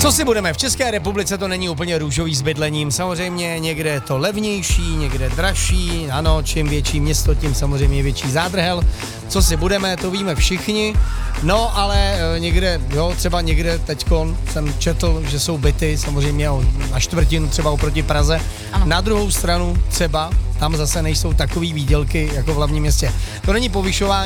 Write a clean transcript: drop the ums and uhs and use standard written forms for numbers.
Co si budeme, v České republice to není úplně růžový s bydlením, samozřejmě někde je to levnější, někde dražší, ano, čím větší město, tím samozřejmě větší zádrhel. Co si budeme, to víme všichni, no ale někde, jo, třeba někde teďkon jsem četl, že jsou byty samozřejmě na čtvrtinu třeba oproti Praze. Ano. Na druhou stranu třeba tam zase nejsou takový výdělky jako v hlavním městě. To není povyšování